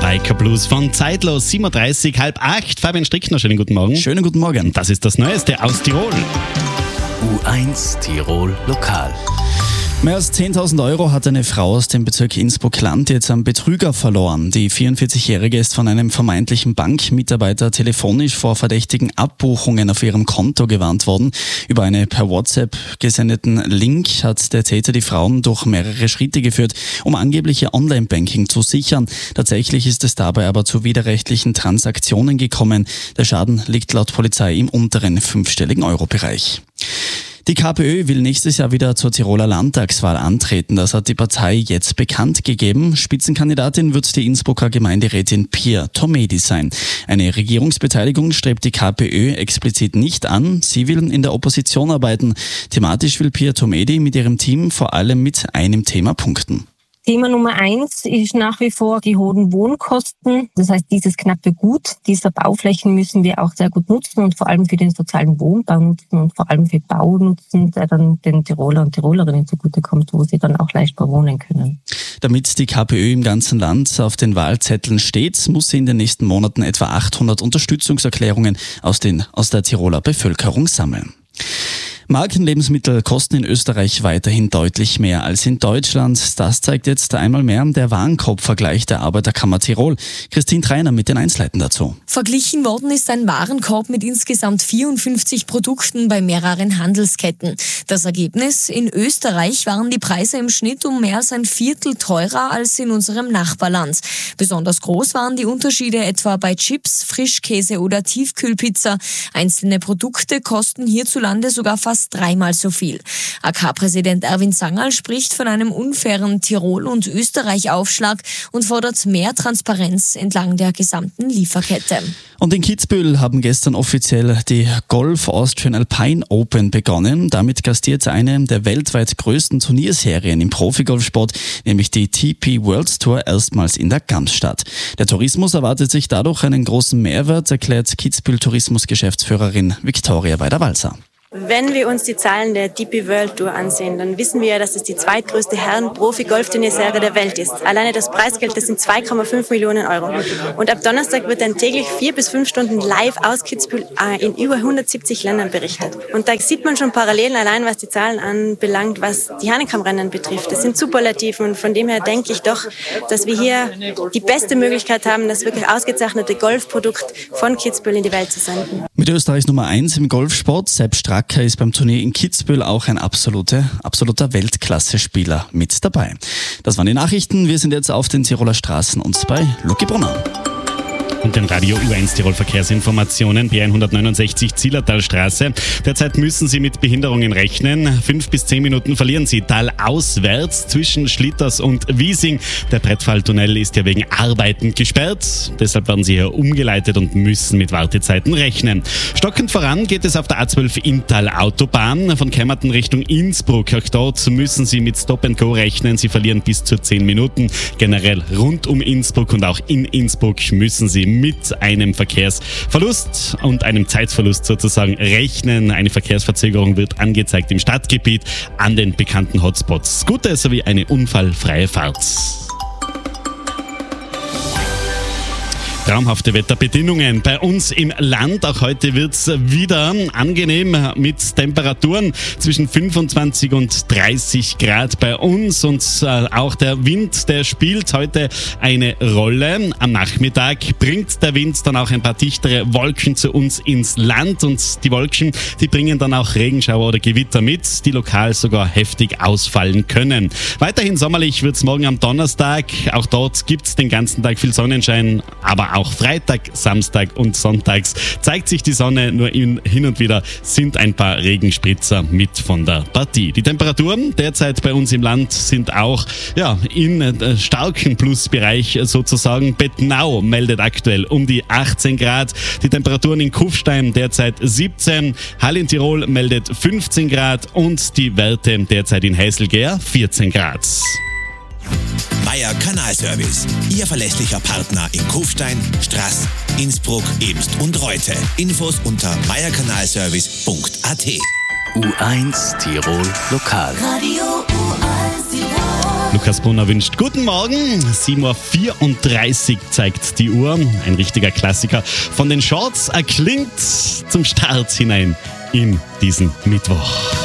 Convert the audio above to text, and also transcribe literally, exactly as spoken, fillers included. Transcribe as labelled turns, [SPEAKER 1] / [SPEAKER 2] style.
[SPEAKER 1] Biker Blues von Zeitlos, sieben Uhr dreißig, halb acht. Fabian Strickner, schönen guten Morgen.
[SPEAKER 2] Schönen guten Morgen.
[SPEAKER 1] Das ist das Neueste aus Tirol.
[SPEAKER 3] U eins Tirol Lokal.
[SPEAKER 2] Mehr als zehntausend Euro hat eine Frau aus dem Bezirk Innsbruck-Land jetzt am Betrüger verloren. Die vierundvierzigjährige ist von einem vermeintlichen Bankmitarbeiter telefonisch vor verdächtigen Abbuchungen auf ihrem Konto gewarnt worden. Über einen per WhatsApp gesendeten Link hat der Täter die Frauen durch mehrere Schritte geführt, um angebliche Online-Banking zu sichern. Tatsächlich ist es dabei aber zu widerrechtlichen Transaktionen gekommen. Der Schaden liegt laut Polizei im unteren fünfstelligen Euro-Bereich. Die KPÖ will nächstes Jahr wieder zur Tiroler Landtagswahl antreten. Das hat die Partei jetzt bekannt gegeben. Spitzenkandidatin wird die Innsbrucker Gemeinderätin Pia Tomedi sein. Eine Regierungsbeteiligung strebt die KPÖ explizit nicht an. Sie will in der Opposition arbeiten. Thematisch will Pia Tomedi mit ihrem Team vor allem mit einem Thema punkten.
[SPEAKER 4] Thema Nummer eins ist nach wie vor die hohen Wohnkosten. Das heißt, dieses knappe Gut dieser Bauflächen müssen wir auch sehr gut nutzen und vor allem für den sozialen Wohnbau nutzen und vor allem für Bau nutzen, der dann den Tiroler und Tirolerinnen zugutekommt, wo sie dann auch leichter wohnen können.
[SPEAKER 2] Damit die KPÖ im ganzen Land auf den Wahlzetteln steht, muss sie in den nächsten Monaten etwa achthundert Unterstützungserklärungen aus, den, aus der Tiroler Bevölkerung sammeln. Markenlebensmittel kosten in Österreich weiterhin deutlich mehr als in Deutschland. Das zeigt jetzt einmal mehr der Warenkorbvergleich der Arbeiterkammer Tirol. Christine Treiner mit den Einzelheiten dazu.
[SPEAKER 5] Verglichen worden ist ein Warenkorb mit insgesamt vierundfünfzig Produkten bei mehreren Handelsketten. Das Ergebnis: In Österreich waren die Preise im Schnitt um mehr als ein Viertel teurer als in unserem Nachbarland. Besonders groß waren die Unterschiede etwa bei Chips, Frischkäse oder Tiefkühlpizza. Einzelne Produkte kosten hierzulande sogar fast dreimal so viel. A K-Präsident Erwin Sangerl spricht von einem unfairen Tirol- und Österreich-Aufschlag und fordert mehr Transparenz entlang der gesamten Lieferkette.
[SPEAKER 2] Und in Kitzbühel haben gestern offiziell die Golf Austrian Alpine Open begonnen. Damit gastiert eine der weltweit größten Turnierserien im Profigolfsport, nämlich die T P World Tour, erstmals in der Gamsstadt. Der Tourismus erwartet sich dadurch einen großen Mehrwert, erklärt Kitzbühel Tourismusgeschäftsführerin Viktoria Weider-Walser.
[SPEAKER 6] Wenn wir uns die Zahlen der D P World Tour ansehen, dann wissen wir ja, dass es die zweitgrößte Herren-Profi-Golfturnierserie der Welt ist. Alleine das Preisgeld, das sind zwei Komma fünf Millionen Euro. Und ab Donnerstag wird dann täglich vier bis fünf Stunden live aus Kitzbühel in über hundertsiebzig Ländern berichtet. Und da sieht man schon Parallelen allein, was die Zahlen anbelangt, was die Hahnenkammrennen betrifft. Das sind Superlativen und von dem her denke ich doch, dass wir hier die beste Möglichkeit haben, das wirklich ausgezeichnete Golfprodukt von Kitzbühel in die Welt zu senden.
[SPEAKER 2] Mit Österreichs Nummer eins im Golfsport, Sepp Stracker, ist beim Turnier in Kitzbühel auch ein absolute, absoluter Weltklasse-Spieler mit dabei. Das waren die Nachrichten. Wir sind jetzt auf den Tiroler Straßen und bei Lucky Brunner.
[SPEAKER 1] Und den Radio U eins Tirol Verkehrsinformationen, B hundertneunundsechzig Zillertalstraße. Derzeit müssen Sie mit Behinderungen rechnen. Fünf bis zehn Minuten verlieren Sie talauswärts zwischen Schlitters und Wiesing. Der Brettfalltunnel ist ja wegen Arbeiten gesperrt. Deshalb werden Sie hier umgeleitet und müssen mit Wartezeiten rechnen. Stockend voran geht es auf der A zwölf Inntal-Autobahn von Kemmerton Richtung Innsbruck. Auch dort müssen Sie mit Stop and Go rechnen. Sie verlieren bis zu zehn Minuten. Generell rund um Innsbruck und auch in Innsbruck müssen Sie mit einem Verkehrsverlust und einem Zeitverlust sozusagen rechnen. Eine Verkehrsverzögerung wird angezeigt im Stadtgebiet an den bekannten Hotspots. Scooter sowie eine unfallfreie Fahrt. Traumhafte Wetterbedingungen bei uns im Land. Auch heute wird es wieder angenehm mit Temperaturen zwischen fünfundzwanzig und dreißig Grad bei uns. Und äh, auch der Wind, der spielt heute eine Rolle. Am Nachmittag bringt der Wind dann auch ein paar dichtere Wolken zu uns ins Land. Und die Wolken, die bringen dann auch Regenschauer oder Gewitter mit, die lokal sogar heftig ausfallen können. Weiterhin sommerlich wird es morgen am Donnerstag. Auch dort gibt es den ganzen Tag viel Sonnenschein, aber auch Freitag, Samstag und Sonntags zeigt sich die Sonne, nur hin und wieder sind ein paar Regenspritzer mit von der Partie. Die Temperaturen derzeit bei uns im Land sind auch ja, in äh, starken Plusbereich sozusagen. Bettenau meldet aktuell um die achtzehn Grad. Die Temperaturen in Kufstein derzeit siebzehn. Hall in Tirol meldet fünfzehn Grad und die Werte derzeit in Heißelgeer vierzehn Grad.
[SPEAKER 3] Meier Kanalservice, Ihr verlässlicher Partner in Kufstein, Straß, Innsbruck, Ebst und Reute. Infos unter meier kanalservice punkt a t. U eins Tirol Lokal.
[SPEAKER 7] Radio U eins Tirol.
[SPEAKER 1] Lukas Brunner wünscht guten Morgen. sieben Uhr vierunddreißig zeigt die Uhr. Ein richtiger Klassiker von den Shorts erklingt zum Start hinein in diesen Mittwoch.